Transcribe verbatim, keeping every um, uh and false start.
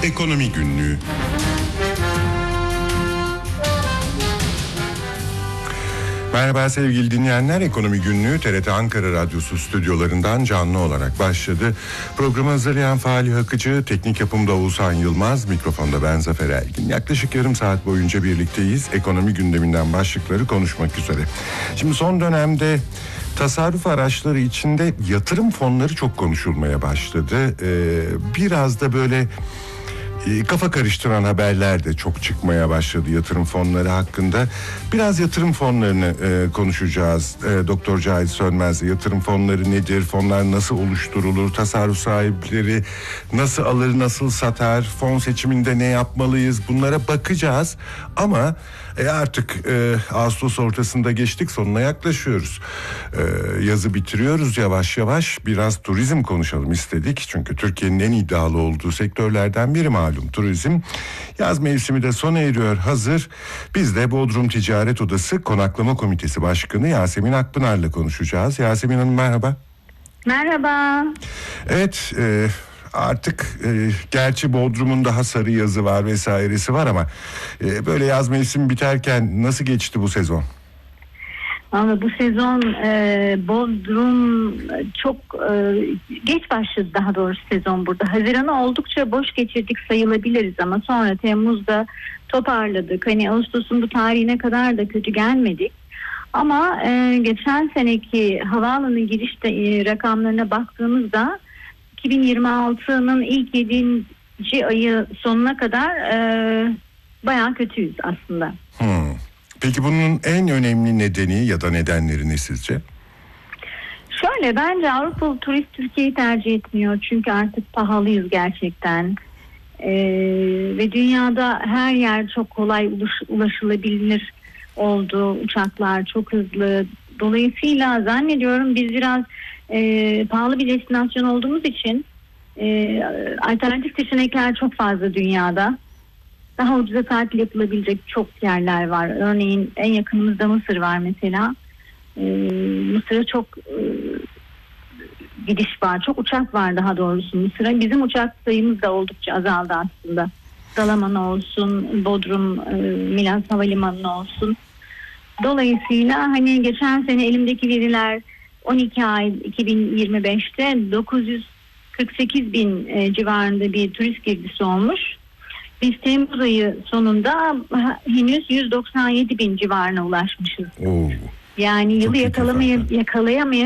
Ekonomi Günlüğü. Merhaba sevgili dinleyenler, Ekonomi Günlüğü T R T Ankara Radyosu stüdyolarından canlı olarak başladı. Programı hazırlayan Falih Akıcı, teknik yapımda Oğuzhan Yılmaz, mikrofonda ben Zafer Ergin. Yaklaşık yarım saat boyunca birlikteyiz. Ekonomi gündeminden başlıkları konuşmak üzere. Şimdi son dönemde tasarruf araçları içinde yatırım fonları çok konuşulmaya başladı. Ee, biraz da böyle kafa karıştıran haberler de çok çıkmaya başladı yatırım fonları hakkında. Biraz yatırım fonlarını e, konuşacağız. E, Doktor Cahit Sönmez'le yatırım fonları nedir? Fonlar nasıl oluşturulur? Tasarruf sahipleri nasıl alır, nasıl satar? Fon seçiminde ne yapmalıyız? Bunlara bakacağız. Ama e, artık e, Ağustos ortasında geçtik, sonuna yaklaşıyoruz. E, yazı bitiriyoruz yavaş yavaş. Biraz turizm konuşalım istedik. Çünkü Türkiye'nin en iddialı olduğu sektörlerden biri malum turizm. Yaz mevsimi de sona eriyor hazır. Biz de Bodrum Ticaret Odası Konaklama Komitesi Başkanı Yasemin Akpınar'la konuşacağız. Yasemin Hanım merhaba. Merhaba. Evet, e, artık e, gerçi Bodrum'un daha sarı yazı var vesairesi var ama e, böyle yaz mevsimi biterken nasıl geçti bu sezon? Ama bu sezon e, Bodrum çok e, geç başladı, daha doğrusu sezon burada. Haziran'ı oldukça boş geçirdik sayılabiliriz ama sonra Temmuz'da toparladık. Hani Ağustos'un bu tarihine kadar da kötü gelmedik. Ama e, geçen seneki havaalanı giriş de, e, rakamlarına baktığımızda iki bin yirmi altının ilk yedinci ayı sonuna kadar e, bayağı kötüyüz aslında. Hmm. Peki bunun en önemli nedeni ya da nedenleri ne sizce? Şöyle, bence Avrupalı turist Türkiye'yi tercih etmiyor. Çünkü artık pahalıyız gerçekten. Ee, ve dünyada her yer çok kolay ulaş, ulaşılabilir oldu. Uçaklar çok hızlı. Dolayısıyla zannediyorum biz biraz e, pahalı bir destinasyon olduğumuz için e, alternatif seçenekler çok fazla dünyada. Daha ucuza tatil yapılabilecek çok yerler var. Örneğin en yakınımızda Mısır var mesela. Ee, Mısır'a çok e, gidiş var. Çok uçak var daha doğrusu Mısır'a. Bizim uçak sayımız da oldukça azaldı aslında. Dalaman olsun, Bodrum, e, Milas Havalimanı olsun. Dolayısıyla hani geçen sene elimdeki veriler on iki ay iki bin yirmi beşte dokuz yüz kırk sekiz bin e, civarında bir turist girdisi olmuş. Biz Temmuz ayı sonunda henüz yüz doksan yedi bin civarına ulaşmışız. Oo, yani yılı yakalamaya, yakalayamaya